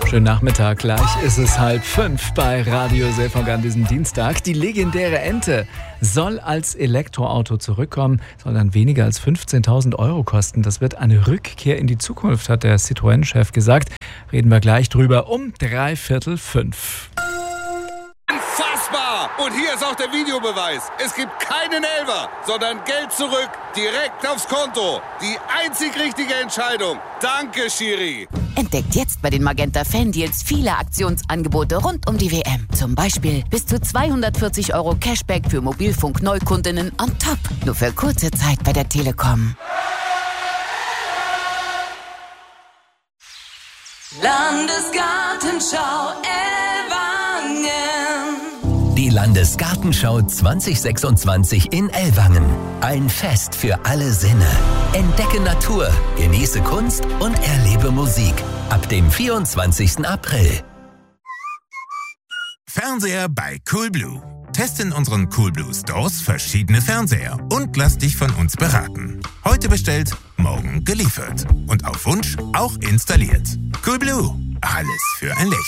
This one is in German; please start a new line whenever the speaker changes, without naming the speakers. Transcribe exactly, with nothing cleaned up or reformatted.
Schönen Nachmittag, gleich ist es halb fünf bei Radio Seefunk an diesem Dienstag. Die legendäre Ente soll als Elektroauto zurückkommen, soll dann weniger als fünfzehntausend Euro kosten. Das wird eine Rückkehr in die Zukunft, hat der Citroën-Chef gesagt. Reden wir gleich drüber um dreiviertel fünf.
Unfassbar! Und hier ist auch der Videobeweis. Es gibt keinen Elfer, sondern Geld zurück, direkt aufs Konto. Die einzig richtige Entscheidung. Danke, Schiri.
Entdeckt jetzt bei den Magenta Fan-Deals viele Aktionsangebote rund um die W M. Zum Beispiel bis zu zweihundertvierzig Euro Cashback für Mobilfunk-Neukundinnen on top. Nur für kurze Zeit bei der Telekom.
Landesgartenschau Ellwangen.
Die Landesgartenschau zwanzig sechsundzwanzig in Ellwangen. Ein Fest für alle Sinne. Entdecke Natur, genieße Kunst und erlebe Musik. Ab dem vierundzwanzigsten April.
Fernseher bei Coolblue. Teste in unseren Coolblue Stores verschiedene Fernseher und lass dich von uns beraten. Heute bestellt, morgen geliefert. Und auf Wunsch auch installiert. Coolblue. Alles für ein Lächeln.